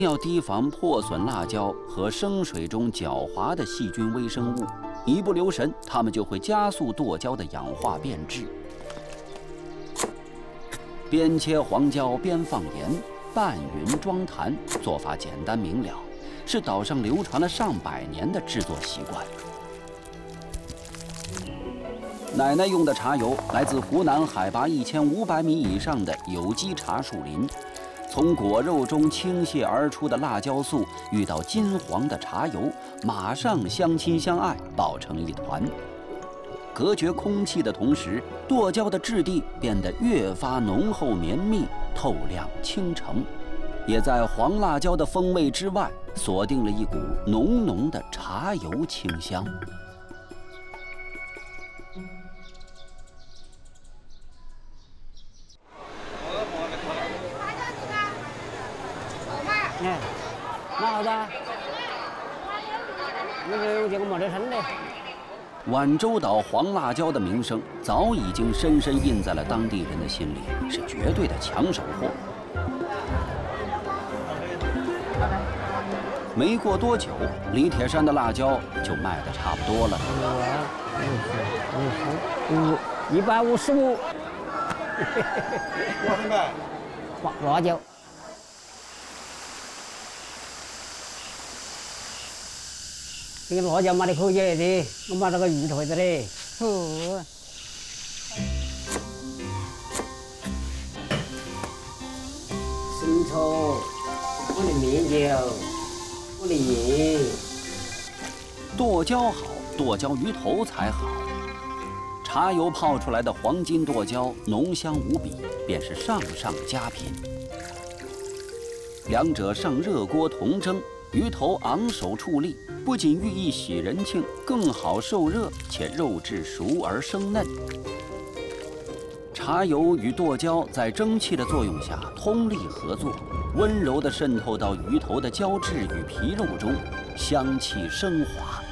要提防破损辣椒和生水中狡猾的细菌微生物，一不留神，它们就会加速剁椒的氧化变质。边切黄椒边放盐，拌匀装坛，做法简单明了，是岛上流传了上百年的制作习惯。奶奶用的茶油来自湖南海拔1500米以上的有机茶树林。 从果肉中倾泻而出的辣椒素遇到金黄的茶油，马上相亲相爱，抱成一团。隔绝空气的同时，剁椒的质地变得越发浓厚绵密、透亮清澄，也在黄辣椒的风味之外，锁定了一股浓浓的茶油清香。 nè, nào ra, nó chỉ có một đứa thánh đây. 晚州岛黄辣椒的名声早已经深深印在了当地人的心里，是绝对的抢手货。没过多久，李铁山的辣椒就卖得差不多了。 155。 我什么？ 辣椒。 cái lọ giờ mà đi khơi về đi, mà nó có gì thôi đấy. Sinh thô, có điểm miếng nhiều, có điểm gì? 剁椒好，剁椒鱼头才好。茶油泡出来的黄金剁椒浓香无比，便是上佳品。两者上热锅同蒸。 鱼头昂首矗立，不仅寓意喜人庆，更好受热，且肉质熟而生嫩。茶油与剁椒在蒸汽的作用下通力合作，温柔地渗透到鱼头的胶质与皮肉中，香气升华。